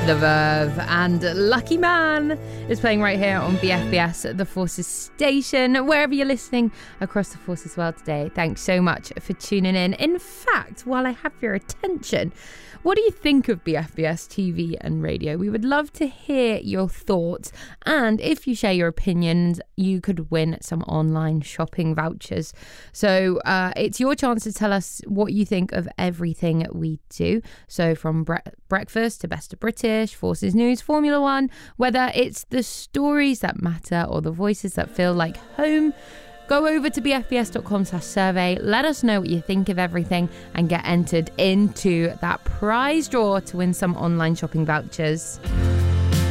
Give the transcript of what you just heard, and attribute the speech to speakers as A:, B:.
A: The Verve and Lucky Man is playing right here on BFBS, the Forces station, wherever you're listening across the Forces world today. Thanks so much for tuning in. In fact, while I have your attention, what do you think of BFBS TV and radio? We would love to hear your thoughts. And if you share your opinions, you could win some online shopping vouchers. So it's your chance to tell us what you think of everything we do. So from breakfast to Best of British, Forces News, Formula One, whether it's the stories that matter or the voices that feel like home. Go over to bfbs.com/survey, let us know what you think of everything and get entered into that prize draw to win some online shopping vouchers.